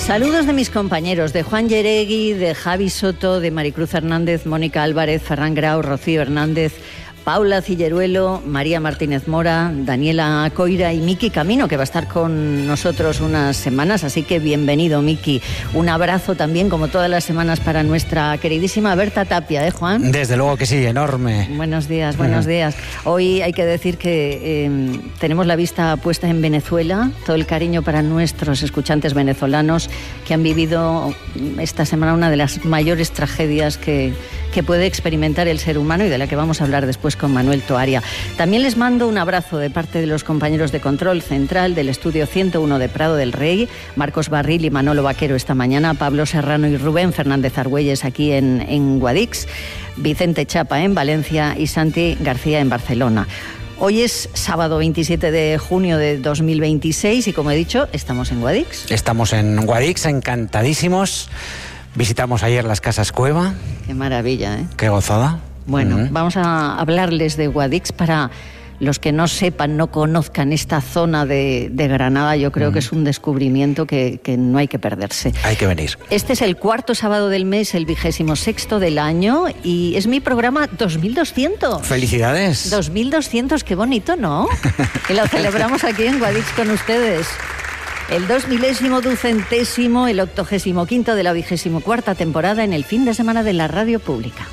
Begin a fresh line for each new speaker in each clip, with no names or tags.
Saludos de mis compañeros, de Juan Yeregui, de Javi Soto, de Maricruz Hernández, Mónica Álvarez, Ferran Grau, Rocío Hernández, Paula Cilleruelo, María Martínez Mora, Daniela Coira y Miki Camino, que va a estar con nosotros unas semanas, así que bienvenido, Miki. Un abrazo también, como todas las semanas, para nuestra queridísima Berta Tapia, ¿eh, Juan?
Desde luego que sí, enorme.
Buenos días, buenos días. Hoy hay que decir que tenemos la vista puesta en Venezuela, todo el cariño para nuestros escuchantes venezolanos que han vivido esta semana una de las mayores tragedias que puede experimentar el ser humano y de la que vamos a hablar después con Manuel Toaria. También les mando un abrazo de parte de los compañeros de Control Central del Estudio 101 de Prado del Rey, Marcos Barril y Manolo Vaquero esta mañana, Pablo Serrano y Rubén Fernández Argüelles aquí en Guadix, Vicente Chapa en Valencia y Santi García en Barcelona. Hoy es sábado 27 de junio de 2026 y, como he dicho, estamos en Guadix.
Estamos en Guadix, encantadísimos. Visitamos ayer las Casas Cueva.
Qué maravilla, ¿eh?
Qué gozada.
Bueno, vamos a hablarles de Guadix para los que no sepan, no conozcan esta zona de Granada. Yo creo que es un descubrimiento que no hay que perderse.
Hay que venir.
Este es el cuarto sábado del mes, el 26º del año, y es mi programa 2200.
¡Felicidades!
2200, qué bonito, ¿no? Y lo celebramos aquí en Guadix con ustedes. El 2012º, el 85º de la 24ª temporada en el fin de semana de la radio pública.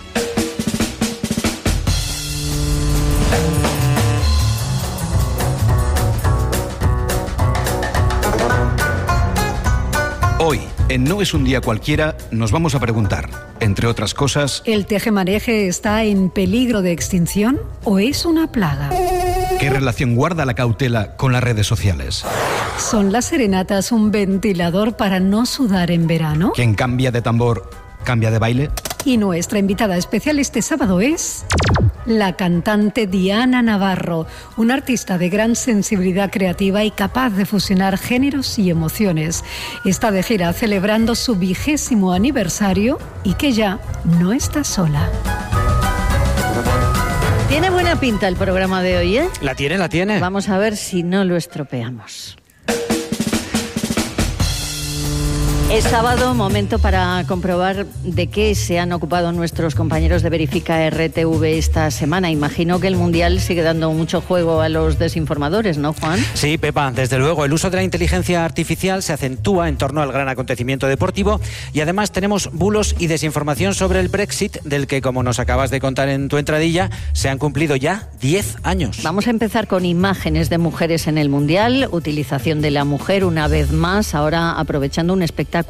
Hoy, en No es un día cualquiera, nos vamos a preguntar, entre otras cosas...
¿El tejemaneje está en peligro de extinción o es una plaga?
¿Qué relación guarda la cautela con las redes sociales?
¿Son las serenatas un ventilador para no sudar en verano?
¿Quién cambia de tambor, cambia de baile?
Y nuestra invitada especial este sábado es la cantante Diana Navarro, una artista de gran sensibilidad creativa y capaz de fusionar géneros y emociones. Está de gira celebrando su 20º aniversario y que ya no está sola.
Tiene buena pinta el programa de hoy, ¿eh?
La tiene.
Vamos a ver si no lo estropeamos. Es sábado, momento para comprobar de qué se han ocupado nuestros compañeros de Verifica RTV esta semana. Imagino que el Mundial sigue dando mucho juego a los desinformadores, ¿no, Juan?
Sí, Pepa, desde luego. El uso de la inteligencia artificial se acentúa en torno al gran acontecimiento deportivo y además tenemos bulos y desinformación sobre el Brexit, del que, como nos acabas de contar en tu entradilla, se han cumplido ya 10 años.
Vamos a empezar con imágenes de mujeres en el Mundial, utilización de la mujer una vez más, ahora aprovechando un espectáculo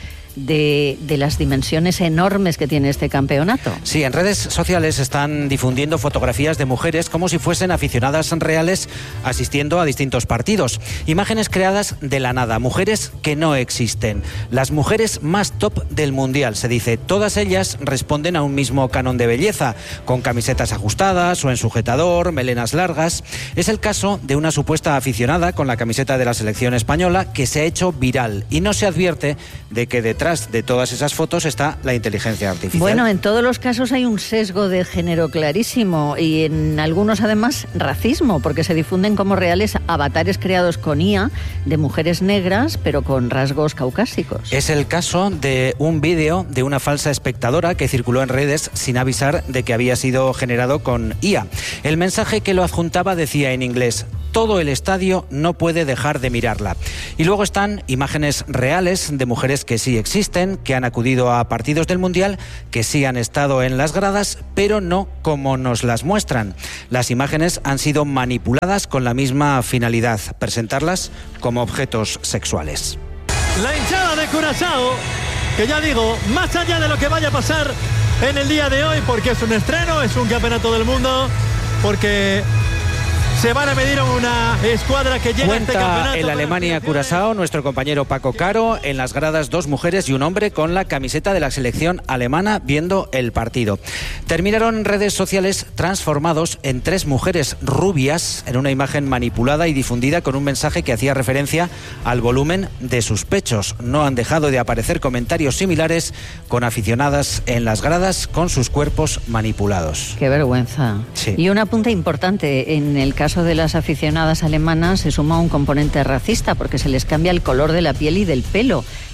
de las dimensiones enormes que tiene este campeonato.
Sí, en redes sociales están difundiendo fotografías de mujeres como si fuesen aficionadas reales asistiendo a distintos partidos. Imágenes creadas de la nada, mujeres que no existen. Las mujeres más top del Mundial, se dice. Todas ellas responden a un mismo canon de belleza, con camisetas ajustadas o en sujetador, melenas largas. Es el caso de una supuesta aficionada con la camiseta de la selección española que se ha hecho viral y no se advierte de que detrás de todas esas fotos está la inteligencia artificial.
Bueno, en todos los casos hay un sesgo de género clarísimo y en algunos además racismo, porque se difunden como reales avatares creados con IA de mujeres negras pero con rasgos caucásicos.
Es el caso de un vídeo de una falsa espectadora que circuló en redes sin avisar de que había sido generado con IA. El mensaje que lo adjuntaba decía en inglés: todo el estadio no puede dejar de mirarla. Y luego están imágenes reales de mujeres que sí existen, que han acudido a partidos del Mundial, que sí han estado en las gradas, pero no como nos las muestran. Las imágenes han sido manipuladas con la misma finalidad, presentarlas como objetos sexuales.
La hinchada de Curazao, que ya digo, más allá de lo que vaya a pasar en el día de hoy, porque es un estreno, es un campeonato del mundo, porque se van a medir a una escuadra que llega a este campeonato.
Cuenta el Alemania-Curazao, nuestro compañero Paco Caro, en las gradas 2 mujeres y un hombre con la camiseta de la selección alemana viendo el partido. Terminaron en redes sociales transformados en 3 mujeres rubias en una imagen manipulada y difundida con un mensaje que hacía referencia al volumen de sus pechos. No han dejado de aparecer comentarios similares con aficionadas en las gradas con sus cuerpos manipulados.
Qué vergüenza.
Sí.
Y un apunte importante, en el caso de las aficionadas alemanas se suma un componente racista porque se les cambia el color de la piel y del pelo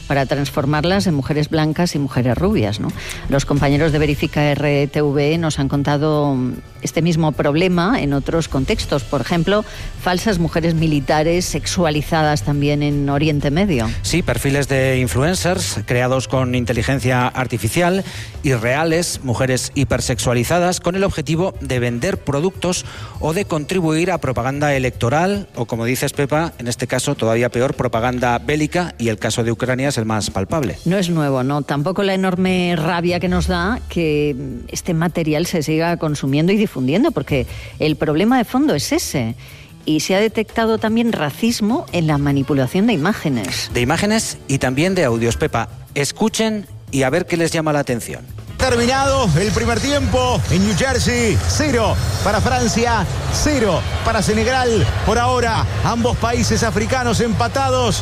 para transformarlas en mujeres blancas y mujeres rubias, ¿no? Los compañeros de Verifica RTV nos han contado este mismo problema en otros contextos. Por ejemplo, falsas mujeres militares sexualizadas también en Oriente Medio.
Sí, perfiles de influencers creados con inteligencia artificial y reales, mujeres hipersexualizadas con el objetivo de vender productos o de contribuir a propaganda electoral o, como dices, Pepa, en este caso todavía peor, propaganda bélica, y el caso de Ucrania es el más palpable.
No es nuevo, ¿no? Tampoco la enorme rabia que nos da que este material se siga consumiendo y difundiendo, porque el problema de fondo es ese. Y se ha detectado también racismo en la manipulación de imágenes.
De imágenes y también de audios. Pepa, escuchen y a ver qué les llama la atención.
Terminado el primer tiempo en New Jersey, 0 para Francia, 0 para Senegal. Por ahora, ambos países africanos empatados.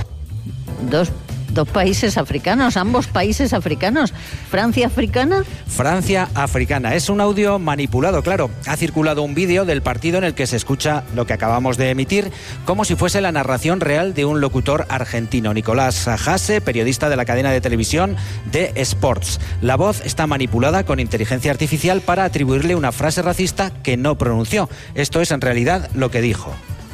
Dos países africanos, ambos países africanos. ¿Francia africana?
Francia africana. Es un audio manipulado, claro. Ha circulado un vídeo del partido en el que se escucha lo que acabamos de emitir, como si fuese la narración real de un locutor argentino, Nicolás Hasse, periodista de la cadena de televisión de Sports. La voz está manipulada con inteligencia artificial para atribuirle una frase racista que no pronunció. Esto es en realidad lo que dijo.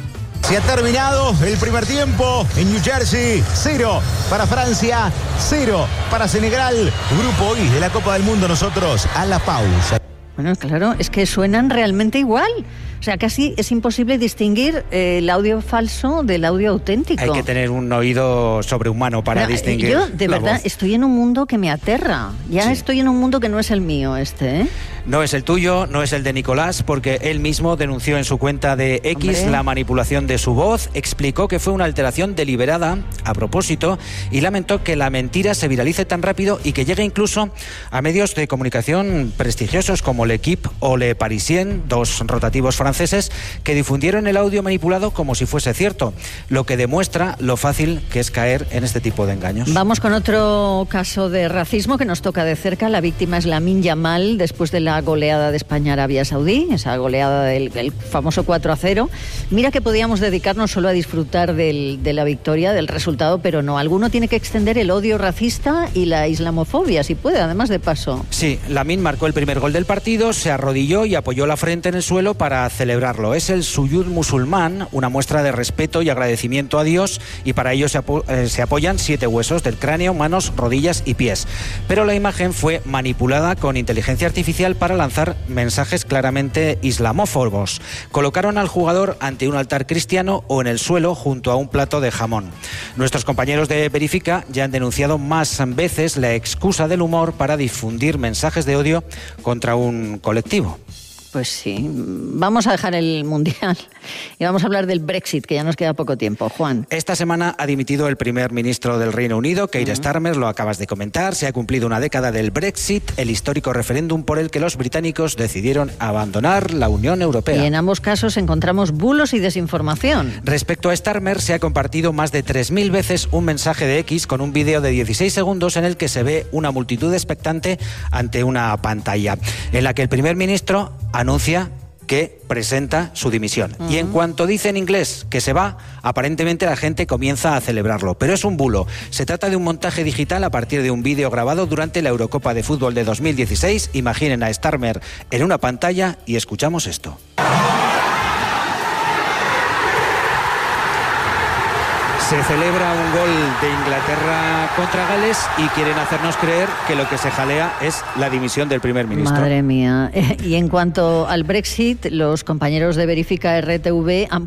Se ha terminado el primer tiempo en New Jersey, 0 para Francia, 0 para Senegal. Grupo I de la Copa del Mundo, nosotros a la pausa.
Bueno, claro, es que suenan realmente igual. O sea, casi es imposible distinguir el audio falso del audio auténtico.
Hay que tener un oído sobrehumano para distinguir.
Yo, de verdad,
voz.
estoy en un mundo que me aterra. Ya
Sí.
estoy en un mundo que no es el mío, ¿eh?
No es el tuyo, no es el de Nicolás, porque él mismo denunció en su cuenta de X
Hombre.
la manipulación de su voz, explicó que fue una alteración deliberada a propósito y lamentó que la mentira se viralice tan rápido y que llegue incluso a medios de comunicación prestigiosos como L'Equipe o Le Parisien, dos rotativos franceses, que difundieron el audio manipulado como si fuese cierto, lo que demuestra lo fácil que es caer en este tipo de engaños.
Vamos con otro caso de racismo que nos toca de cerca. La víctima es Lamine Yamal, después de la goleada de España a Arabia Saudí, esa goleada del famoso 4-0. Mira que podíamos dedicarnos solo a disfrutar de la victoria, del resultado, pero no. Alguno tiene que extender el odio racista y la islamofobia, si puede, además de paso.
Sí, Lamine marcó el primer gol del partido, se arrodilló y apoyó la frente en el suelo para celebrarlo. Es el suyud musulmán, una muestra de respeto y agradecimiento a Dios, y para ello se apoyan 7 huesos del cráneo, manos, rodillas y pies. Pero la imagen fue manipulada con inteligencia artificial para lanzar mensajes claramente islamófobos. Colocaron al jugador ante un altar cristiano o en el suelo junto a un plato de jamón. Nuestros compañeros de Verifica ya han denunciado más veces la excusa del humor para difundir mensajes de odio contra un colectivo.
Pues sí, vamos a dejar el Mundial y vamos a hablar del Brexit, que ya nos queda poco tiempo. Juan.
Esta semana ha dimitido el primer ministro del Reino Unido, Keir Starmer, lo acabas de comentar. Se ha cumplido una década del Brexit, el histórico referéndum por el que los británicos decidieron abandonar la Unión Europea.
Y en ambos casos encontramos bulos y desinformación.
Respecto a Starmer, se ha compartido más de 3.000 veces un mensaje de X con un vídeo de 16 segundos en el que se ve una multitud expectante ante una pantalla, en la que el primer ministro anuncia que presenta su dimisión. Y en cuanto dice en inglés que se va, aparentemente la gente comienza a celebrarlo. Pero es un bulo. Se trata de un montaje digital a partir de un vídeo grabado durante la Eurocopa de Fútbol de 2016. Imaginen a Starmer en una pantalla y escuchamos esto. Se celebra un gol de Inglaterra contra Gales y quieren hacernos creer que lo que se jalea es la dimisión del primer ministro.
Madre mía. Y en cuanto al Brexit, los compañeros de Verifica RTV han